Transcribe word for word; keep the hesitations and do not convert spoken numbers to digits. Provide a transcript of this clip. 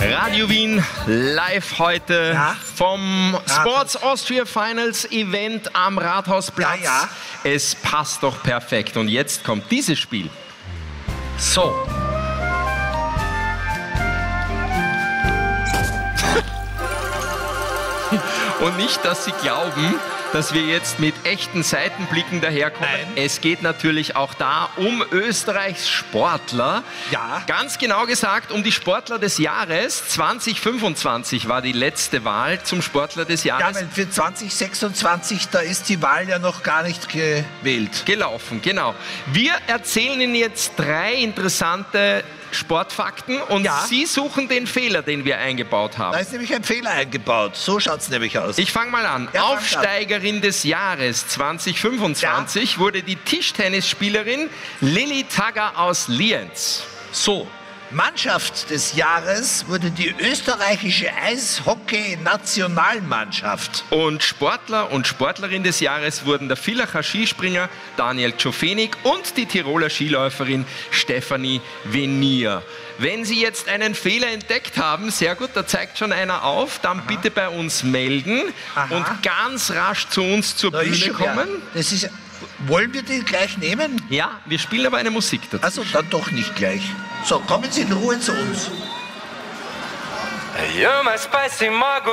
Radio Wien live heute Ja. vom Rathaus. Sports Austria Finals Event am Rathausplatz. Ja, ja. Es passt doch perfekt. Und jetzt kommt dieses Spiel. So. Und nicht, dass Sie glauben, dass wir jetzt mit echten Seitenblicken daherkommen. Nein. Es geht natürlich auch da um Österreichs Sportler. Ja. Ganz genau gesagt um die Sportler des Jahres. zwanzig fünfundzwanzig war die letzte Wahl zum Sportler des Ja, Jahres weil für zwanzig sechsundzwanzig, da ist die Wahl ja noch gar nicht gewählt. gelaufen. Genau. Wir erzählen Ihnen jetzt drei interessante Sportfakten und Ja. Sie suchen den Fehler, den wir eingebaut haben. Da ist nämlich ein Fehler eingebaut. So schaut es nämlich aus. Ich fange mal an. Ja, fang an. Aufsteigerin des Jahres zwanzig fünfundzwanzig wurde die Tischtennisspielerin Lilly Tagger aus Lienz. So. Mannschaft des Jahres wurde die österreichische Eishockey-Nationalmannschaft. Und Sportler und Sportlerin des Jahres wurden der Villacher Skispringer Daniel Czofenig und die Tiroler Skiläuferin Stefanie Venier. Wenn Sie jetzt einen Fehler entdeckt haben, sehr gut, da zeigt schon einer auf, dann bitte bei uns melden Aha. und ganz rasch zu uns zur Da ist Bühne schon wer. kommen. Das ist, wollen wir den gleich nehmen? Ja, wir spielen aber eine Musik dazu. Also dann doch nicht gleich. So, kommen Sie in Ruhe zu uns. You're my spicy margarita.